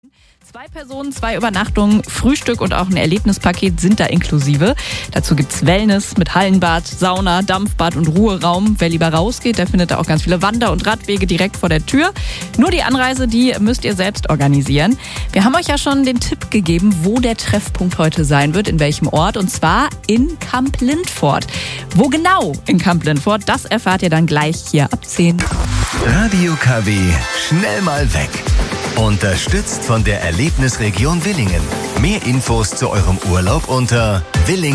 2 Personen, 2 Übernachtungen, Frühstück und auch ein Erlebnispaket sind da inklusive. Dazu gibt's Wellness mit Hallenbad, Sauna, Dampfbad und Ruheraum. Wer lieber rausgeht, der findet da auch ganz viele Wander- und Radwege direkt vor der Tür. Nur die Anreise, die müsst ihr selbst organisieren. Wir haben euch ja schon den Tipp gegeben, wo der Treffpunkt heute sein wird, in welchem Ort. Und zwar in Kamp-Lindfort. Wo genau in Kamp-Lindfort, das erfahrt ihr dann gleich hier ab 10. Radio KW, schnell mal weg. Unterstützt von der Erlebnisregion Willingen. Mehr Infos zu eurem Urlaub unter Willingen.